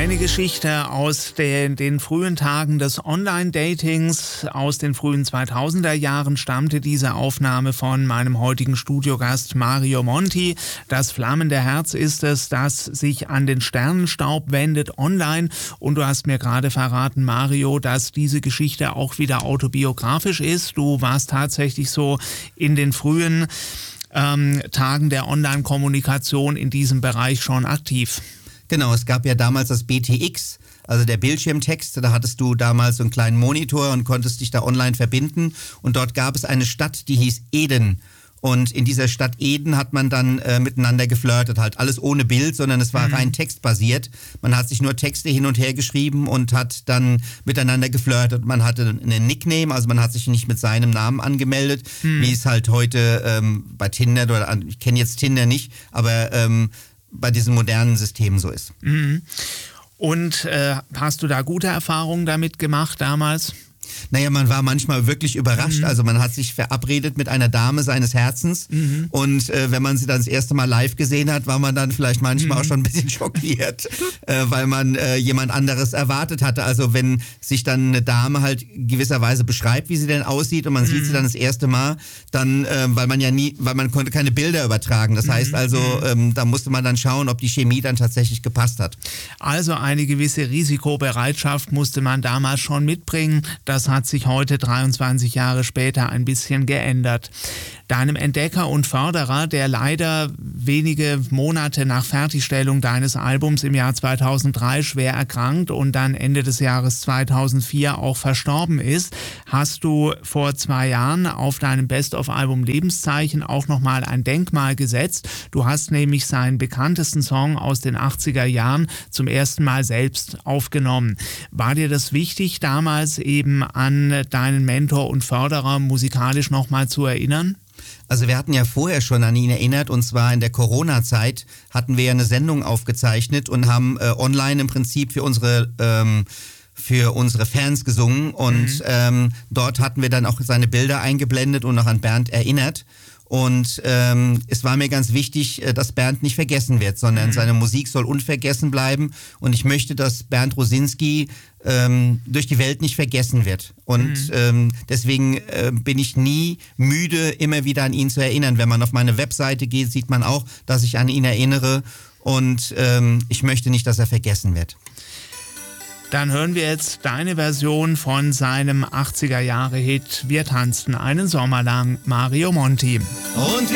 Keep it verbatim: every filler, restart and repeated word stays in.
Eine Geschichte aus den, den frühen Tagen des Online-Datings, aus den frühen zweitausender Jahren stammte diese Aufnahme von meinem heutigen Studiogast Mario Monti. Das flammende Herz ist es, das sich an den Sternenstaub wendet online. Und du hast mir gerade verraten, Mario, dass diese Geschichte auch wieder autobiografisch ist. Du warst tatsächlich so in den frühen ähm, Tagen der Online-Kommunikation in diesem Bereich schon aktiv. Genau, es gab ja damals das B T X, also der Bildschirmtext. Da hattest du damals so einen kleinen Monitor und konntest dich da online verbinden. Und dort gab es eine Stadt, die hieß Eden. Und in dieser Stadt Eden hat man dann äh, miteinander geflirtet. Halt alles ohne Bild, sondern es war mhm. rein textbasiert. Man hat sich nur Texte hin und her geschrieben und hat dann miteinander geflirtet. Man hatte einen Nickname, also man hat sich nicht mit seinem Namen angemeldet, mhm. wie es halt heute ähm, bei Tinder, oder ich kenne jetzt Tinder nicht, aber ähm, bei diesen modernen Systemen so ist. Mhm. Und äh, hast du da gute Erfahrungen damit gemacht damals? Naja, man war manchmal wirklich überrascht. Mhm. Also man hat sich verabredet mit einer Dame seines Herzens mhm. und äh, wenn man sie dann das erste Mal live gesehen hat, war man dann vielleicht manchmal mhm. auch schon ein bisschen schockiert, äh, weil man äh, jemand anderes erwartet hatte. Also wenn sich dann eine Dame halt gewisserweise beschreibt, wie sie denn aussieht und man mhm. sieht sie dann das erste Mal, dann, äh, weil man ja nie, weil man konnte keine Bilder übertragen. Das mhm. heißt also, ähm, da musste man dann schauen, ob die Chemie dann tatsächlich gepasst hat. Also eine gewisse Risikobereitschaft musste man damals schon mitbringen. Das hat sich heute dreiundzwanzig Jahre später ein bisschen geändert. Deinem Entdecker und Förderer, der leider wenige Monate nach Fertigstellung deines Albums im Jahr zweitausenddrei schwer erkrankt und dann Ende des Jahres zweitausendvier auch verstorben ist, hast du vor zwei Jahren auf deinem Best-of-Album Lebenszeichen auch nochmal ein Denkmal gesetzt. Du hast nämlich seinen bekanntesten Song aus den achtziger Jahren zum ersten Mal selbst aufgenommen. War dir das wichtig, damals eben an deinen Mentor und Förderer musikalisch nochmal zu erinnern? Also wir hatten ja vorher schon an ihn erinnert, und zwar in der Corona-Zeit hatten wir ja eine Sendung aufgezeichnet und haben äh, online im Prinzip für unsere ähm, für unsere Fans gesungen und mhm. ähm, dort hatten wir dann auch seine Bilder eingeblendet und noch an Bernd erinnert. Und ähm, es war mir ganz wichtig, dass Bernd nicht vergessen wird, sondern mhm. seine Musik soll unvergessen bleiben. Und ich möchte, dass Bernd Rosinski ähm, durch die Welt nicht vergessen wird. Und mhm. ähm, deswegen äh, bin ich nie müde, immer wieder an ihn zu erinnern. Wenn man auf meine Webseite geht, sieht man auch, dass ich an ihn erinnere. Und ähm, ich möchte nicht, dass er vergessen wird. Dann hören wir jetzt deine Version von seinem achtziger Jahre Hit Wir tanzten einen Sommer lang, Mario Monti. Und